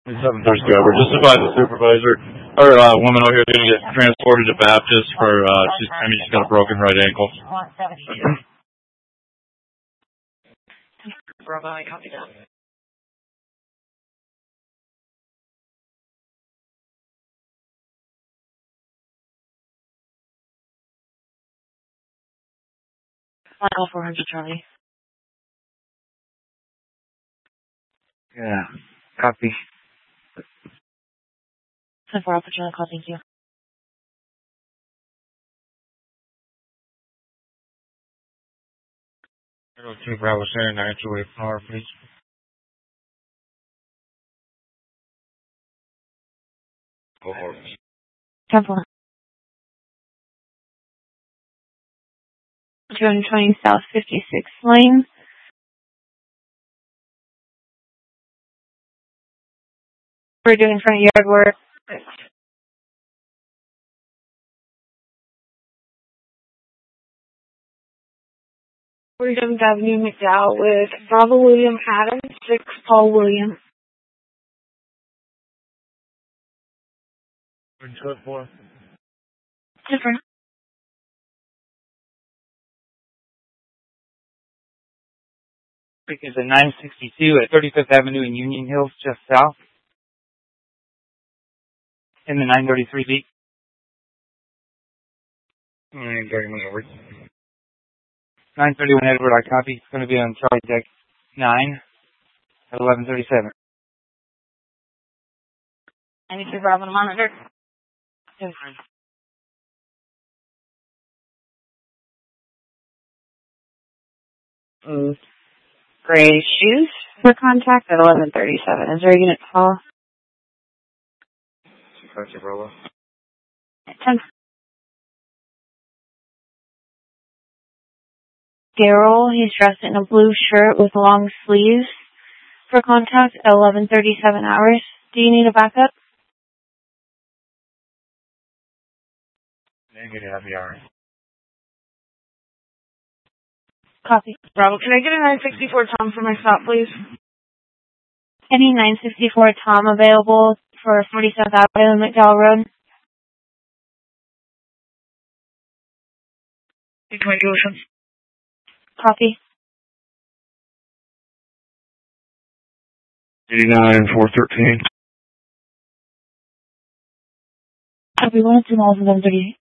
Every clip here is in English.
7:30 good. We're just about the supervisor. Our woman over here is going to get transported to Baptist for, she's got a broken right ankle. Bravo, I copy that. Final 400, Charlie. Yeah, copy. 10-4, I'll put you on the call, thank you. Hello, 2 Bravo 7, 928 power, please. Go for it. 10-4. 220 South 56 Lane. We're doing front yard work. 47th Avenue, McDowell, with Bravo William Adams, 6 Paul William. 4. Different. Is at 962 at 35th Avenue in Union Hills, just south. In the 933 beat. 931 Edward. 931 Edward, I copy. It's going to be on Charlie Deck 9 at 11:37. I need to grab a monitor. Gray shoes for contact at 11:37. Is there a unit call? Gotcha, Bravo. 10. Daryl, he's dressed in a blue shirt with long sleeves for contact at 11:37 hours. Do you need a backup? Negative, I'll be alright. Copy. Bravo, can I get a 964 Tom for my stop, please? Any 964 Tom available for 47th Avenue, McDowell Road? Take my devotion. Copy. 89, 413. Copy. 1 2 miles and 138.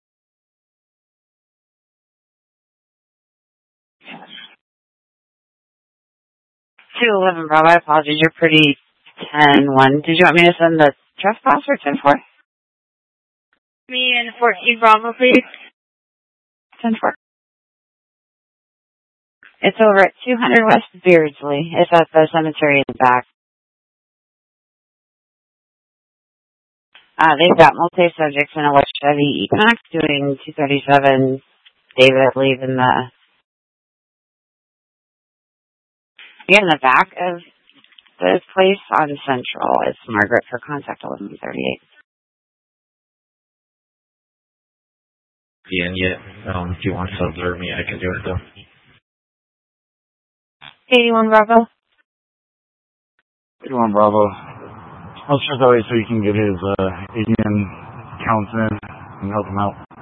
Two 11, Bravo. I apologize. You're pretty 10-1. Did you want me to send the trespass or 10-4? Me and 14 Bravo, please. 10-4. It's over at 200 West Beardsley. It's at the cemetery in the back. They've got multi-subjects in a white Chevy Equinox doing 237. David, I believe, in the back of this place on Central. It's Margaret for contact 1138. Yeah, if you want to observe me, I can do it though. 81 Bravo. 81 Bravo. I'll check that way so you can get his ADN counts in and help him out.